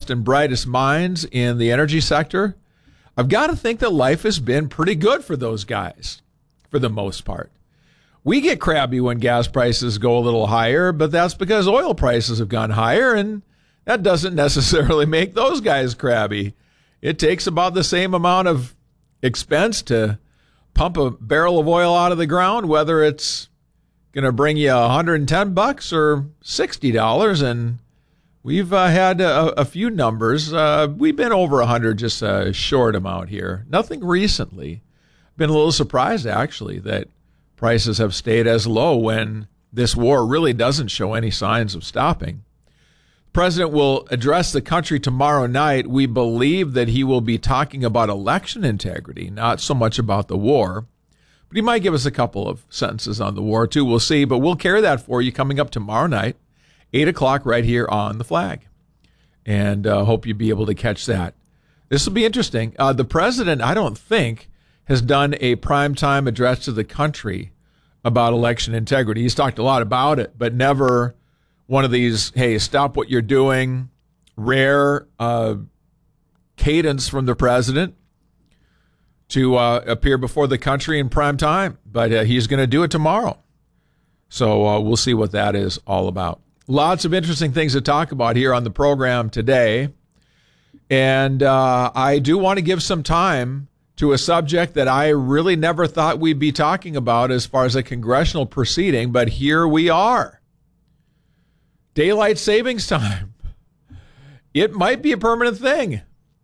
best and brightest minds in the energy sector, I've got to think that life has been pretty good for those guys for the most part. We get crabby when gas prices go a little higher, but that's because oil prices have gone higher, and that doesn't necessarily make those guys crabby. It takes about the same amount of expense to pump a barrel of oil out of the ground, whether it's going to bring you $110 or $60. And we've had a few numbers. We've been over 100, just a short amount here. Nothing recently. Been a little surprised, actually, that prices have stayed as low when this war really doesn't show any signs of stopping. The president will address the country tomorrow night. We believe that he will be talking about election integrity, not so much about the war. But he might give us a couple of sentences on the war, too. We'll see. But we'll carry that for you coming up tomorrow night, 8 o'clock right here on The Flag. And hope you'll be able to catch that. This will be interesting. The president, I don't think, has done a primetime address to the country about election integrity. He's talked a lot about it, but never one of these, hey, stop what you're doing, rare cadence from the president to appear before the country in prime time. But he's going to do it tomorrow. So we'll see what that is all about. Lots of interesting things to talk about here on the program today. And I do want to give some time to a subject that I really never thought we'd be talking about as far as a congressional proceeding, but here we are. Daylight savings time. It might be a permanent thing.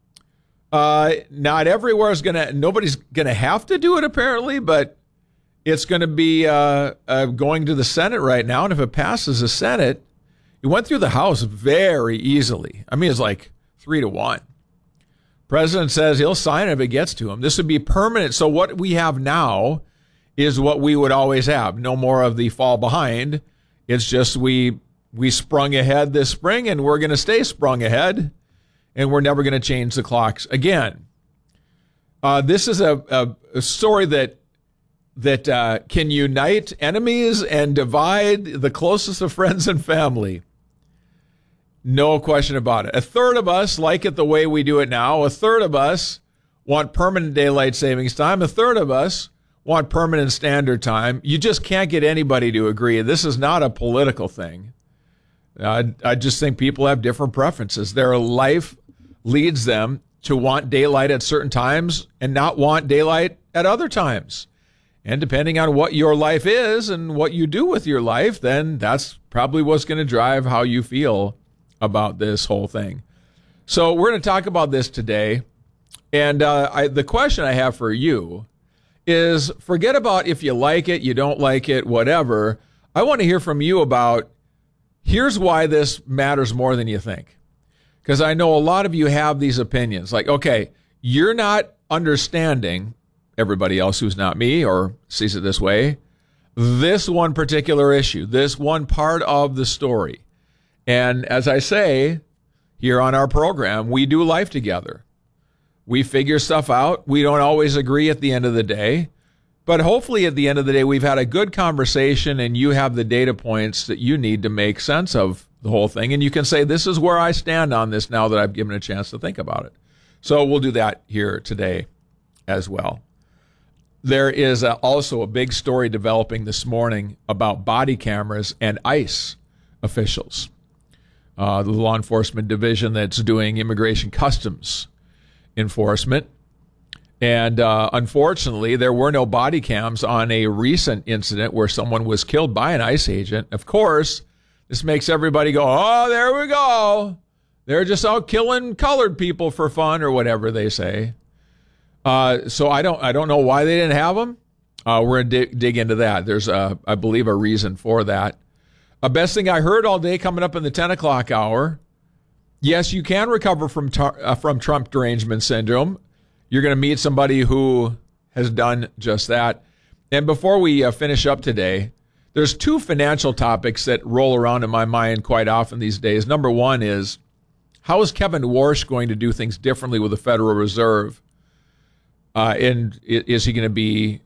Not everywhere is nobody's going to have to do it apparently, but it's going to be going to the Senate right now. And if it passes the Senate, it went through the House very easily. I mean, it's like 3-1. President says he'll sign it if it gets to him. This would be permanent. So what we have now is what we would always have. No more of the fall behind. It's just we sprung ahead this spring, and we're going to stay sprung ahead, and we're never going to change the clocks again. This is a story that can unite enemies and divide the closest of friends and family. No question about it. A third of us like it the way we do it now. A third of us want permanent daylight savings time. A third of us want permanent standard time. You just can't get anybody to agree. This is not a political thing. I just think people have different preferences. Their life leads them to want daylight at certain times and not want daylight at other times. And depending on what your life is and what you do with your life, then that's probably what's going to drive how you feel about this whole thing. So we're going to talk about this today. And the question I have for you is, forget about if you like it, you don't like it, whatever. I want to hear from you about, here's why this matters more than you think. Because I know a lot of you have these opinions. Like, okay, you're not understanding, everybody else who's not me or sees it this way, this one particular issue, this one part of the story. And as I say here on our program, we do life together. We figure stuff out. We don't always agree at the end of the day. But hopefully at the end of the day, we've had a good conversation and you have the data points that you need to make sense of the whole thing. And you can say, this is where I stand on this now that I've given a chance to think about it. So we'll do that here today as well. There is also a big story developing this morning about body cameras and ICE officials. The law enforcement division that's doing immigration customs enforcement. And unfortunately, there were no body cams on a recent incident where someone was killed by an ICE agent. Of course, this makes everybody go, oh, there we go. They're just out killing colored people for fun or whatever they say. So I don't know why they didn't have them. We're going to dig into that. There's, I believe, a reason for that. Best thing I heard all day coming up in the 10 o'clock hour. Yes, you can recover from Trump derangement syndrome. You're going to meet somebody who has done just that. And before we finish up today, there's two financial topics that roll around in my mind quite often these days. Number one is, how is Kevin Warsh going to do things differently with the Federal Reserve? And is he going to be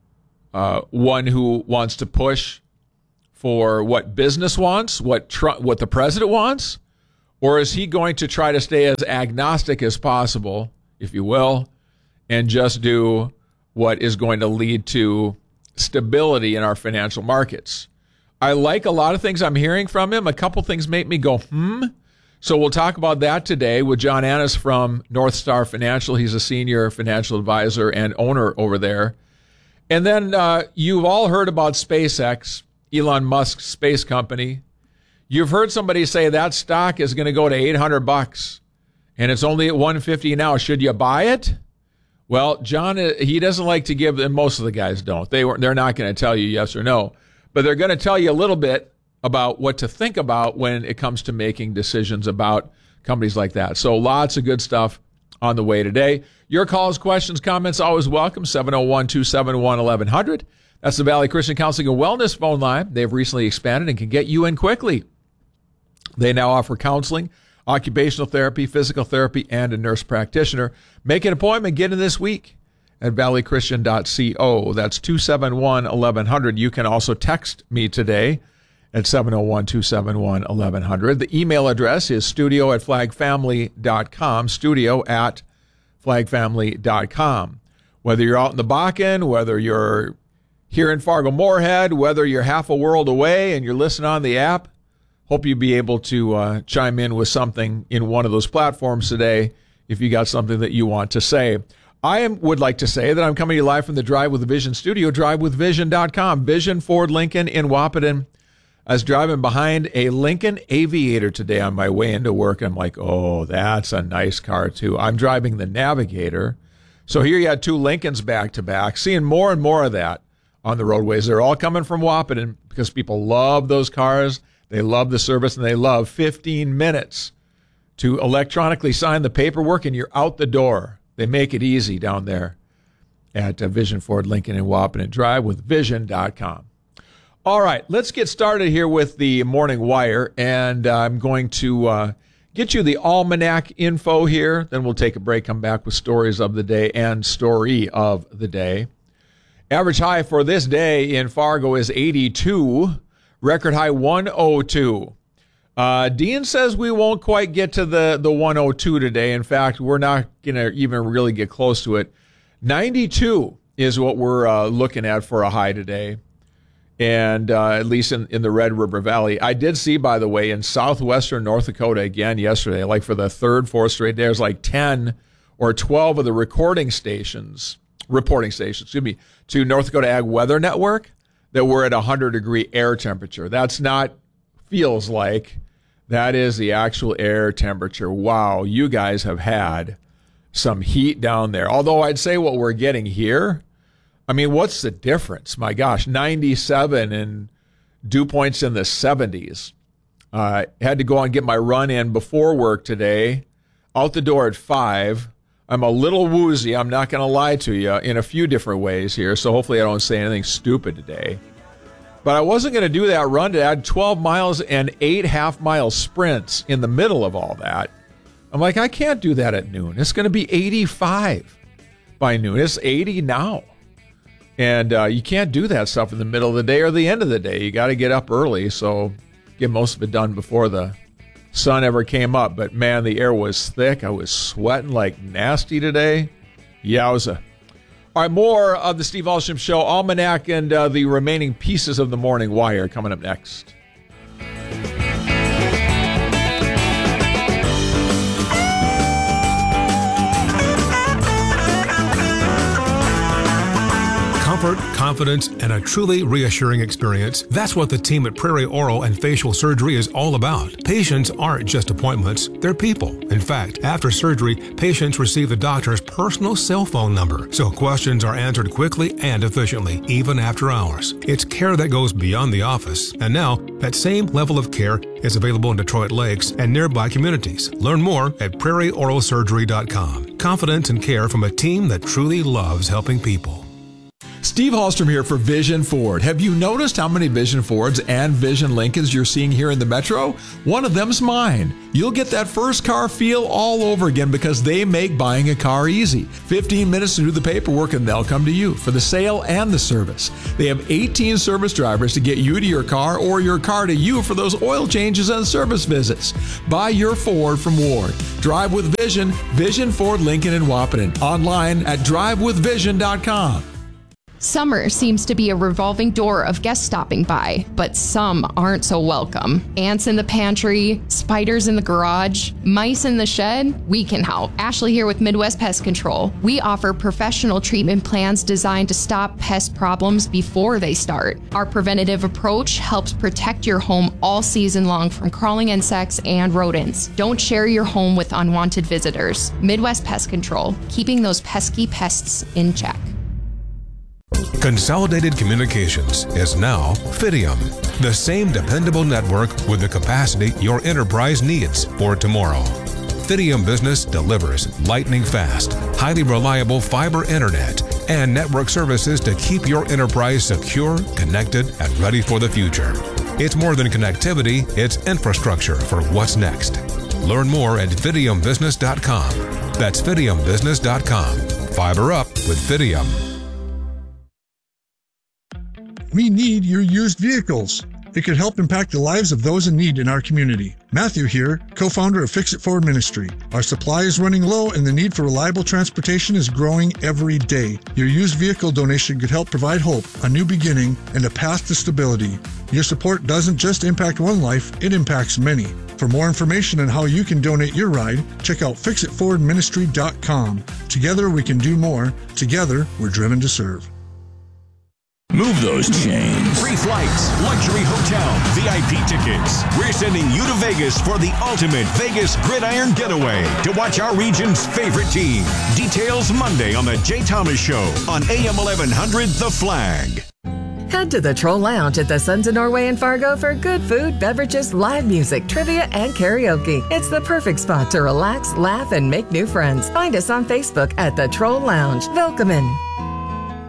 one who wants to push for what business wants, what the president wants, Or is he going to try to stay as agnostic as possible, if you will, and just do what is going to lead to stability in our financial markets? I like a lot of things I'm hearing from him. A couple things make me go, So we'll talk about that today with John Annis from North Star Financial. He's a senior financial advisor and owner over there. And then you've all heard about SpaceX, Elon Musk's space company. You've heard somebody say that stock is going to go to $800 and it's only at $150 now. Should you buy it? Well, John, he doesn't like to give, and most of the guys don't. They're not going to tell you yes or no, but they're going to tell you a little bit about what to think about when it comes to making decisions about companies like that. So lots of good stuff on the way today. Your calls, questions, comments, always welcome. 701-271-1100. That's the Valley Christian Counseling and Wellness phone line. They've recently expanded and can get you in quickly. They now offer counseling, occupational therapy, physical therapy, and a nurse practitioner. Make an appointment. Get in this week at valleychristian.co. That's 271-1100. You can also text me today at 701-271-1100. The email address is studio@flagfamily.com, studio@flagfamily.com. Whether you're out in the Bakken, whether you're here in Fargo-Moorhead, whether you're half a world away and you're listening on the app, hope you'll be able to chime in with something in one of those platforms today if you got something that you want to say. I would like to say that I'm coming to you live from the Drive with Vision studio, drivewithvision.com. Vision Ford Lincoln in Wahpeton. I was driving behind a Lincoln Aviator today on my way into work. I'm like, oh, that's a nice car, too. I'm driving the Navigator. So here you had two Lincolns back to back, seeing more and more of that on the roadways. They're all coming from Wahpeton because people love those cars. They love the service, and they love 15 minutes to electronically sign the paperwork, and you're out the door. They make it easy down there at Vision Ford Lincoln in Wahpeton. Drive with Vision.com. All right, let's get started here with the Morning Wire, and I'm going to get you the almanac info here. Then we'll take a break, come back with stories of the day and story of the day. Average high for this day in Fargo is 82. Record high 102. Dean says we won't quite get to the 102 today. In fact, we're not going to even really get close to it. 92 is what we're looking at for a high today. And at least in the Red River Valley. I did see, by the way, in southwestern North Dakota again yesterday, like for the third, fourth straight day, there's like 10 or 12 of the reporting stations, to North Dakota Ag Weather Network that were at 100-degree air temperature. That's not feels like. That is the actual air temperature. Wow, you guys have had some heat down there. Although I'd say what we're getting here, I mean, what's the difference? My gosh, 97 and dew points in the 70s. Had to go and get my run in before work today. Out the door at 5. I'm a little woozy, I'm not going to lie to you, in a few different ways here, so hopefully I don't say anything stupid today. But I wasn't going to do that run today. I had 12 miles and 8 half-mile sprints in the middle of all that. I'm like, I can't do that at noon. It's going to be 85 by noon. It's 80 now. And you can't do that stuff in the middle of the day or the end of the day. You got to get up early, so get most of it done before the sun ever came up. But, man, the air was thick. I was sweating like nasty today. Yowza. All right, more of the Steve Alsham Show, Almanac, and the remaining pieces of the Morning Wire coming up next. Comfort, confidence, and a truly reassuring experience. That's what the team at Prairie Oral and Facial Surgery is all about. Patients aren't just appointments, they're people. In fact, after surgery, patients receive the doctor's personal cell phone number, so questions are answered quickly and efficiently, even after hours. It's care that goes beyond the office. And now, that same level of care is available in Detroit Lakes and nearby communities. Learn more at prairieoralsurgery.com. Confidence and care from a team that truly loves helping people. Steve Hallstrom here for Vision Ford. Have you noticed how many Vision Fords and Vision Lincolns you're seeing here in the Metro? One of them's mine. You'll get that first car feel all over again because they make buying a car easy. 15 minutes to do the paperwork and they'll come to you for the sale and the service. They have 18 service drivers to get you to your car or your car to you for those oil changes and service visits. Buy your Ford from Ward. Drive with Vision, Vision Ford Lincoln in Wahpeton. Online at drivewithvision.com. Summer seems to be a revolving door of guests stopping by, but some aren't so welcome. Ants in the pantry, spiders in the garage, mice in the shed, we can help. Ashley here with Midwest Pest Control. We offer professional treatment plans designed to stop pest problems before they start. Our preventative approach helps protect your home all season long from crawling insects and rodents. Don't share your home with unwanted visitors. Midwest Pest Control, keeping those pesky pests in check. Consolidated Communications is now Fidium, the same dependable network with the capacity your enterprise needs for tomorrow. Fidium Business delivers lightning fast, highly reliable fiber internet and network services to keep your enterprise secure, connected, and ready for the future. It's more than connectivity, it's infrastructure for what's next. Learn more at fidiumbusiness.com. That's fidiumbusiness.com. Fiber up with Fidium. We need your used vehicles. It could help impact the lives of those in need in our community. Matthew here, co-founder of Fix It Forward Ministry. Our supply is running low and the need for reliable transportation is growing every day. Your used vehicle donation could help provide hope, a new beginning, and a path to stability. Your support doesn't just impact one life, it impacts many. For more information on how you can donate your ride, check out fixitforwardministry.com. Together we can do more. Together we're driven to serve. Move those chains. Free flights, luxury hotel, VIP tickets. We're sending you to Vegas for the ultimate Vegas Gridiron Getaway to watch our region's favorite team. Details Monday on The Jay Thomas Show on AM 1100 The Flag. Head to the Troll Lounge at the Sons of Norway in Fargo for good food, beverages, live music, trivia, and karaoke. It's the perfect spot to relax, laugh, and make new friends. Find us on Facebook at the Troll Lounge. Welcome in.